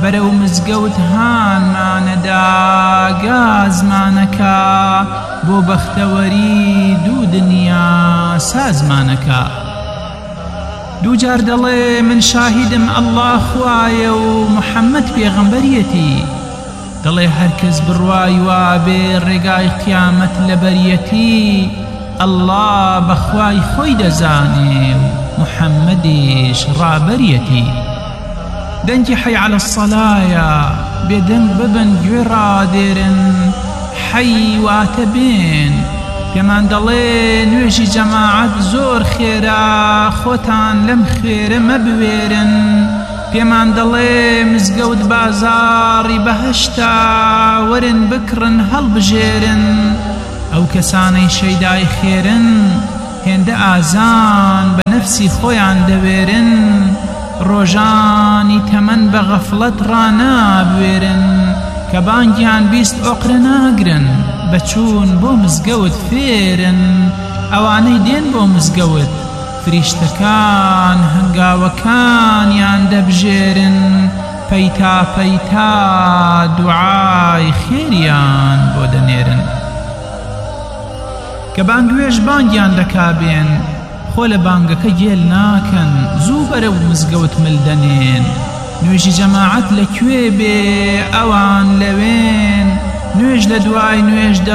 بەرەو مزگەوت هانمانەدا گازمانەکە بۆ بەختەوەری دوو دنیا سازمانەکە دووجار دەڵێ من شاهیدم ئەڵڵا خوایە و محەممەد پێغەمبەریەتی دەڵێ هەرکەس بڕوای وابێ ڕێگای قیامەت لە بەریەتی ئەڵڵا بەخوای خۆی دەزانێ و محەممەدیش ڕابەریەتی دەنگی حەی عەلە السەلایە بێدەنگ ببن گوێ ڕادێرن حەی واتە بێن پێمان دەڵێ نوێژی جەماعەت زۆر خێرە خۆتان لەم خێرە مەبوێرن پێمان دەڵێ مزگەوت بازاڕی بەهەشتا وەرن بکڕن هەڵبژێرن ئەو کەسانەی شەیدای خێرن هێندە ئازان بە نەفسی خۆیان دەوێرن ڕۆژانی تەمەن بە غەفڵەت ڕانابوێرن کە بانگیان بیست ئۆقرە ناگرن بەچوون بۆ مزگەوت فێرن ئەوانەی دێن بۆ مزگەوت فریشتەکان هەنگاوەکانیان دەبژێرن پەیتا پەیتا دوعای خێریان بۆ دەنێرن کە بانگوێژ بانگیان دەکابێن خۆ لە بانگەکە گێل ناکەن زوو بەرەو مزگەوت ملدەنێن نوێژی جەماعەت لەکوێ بێ ئەوان لەوێن نوێژ لە دوای نوێژ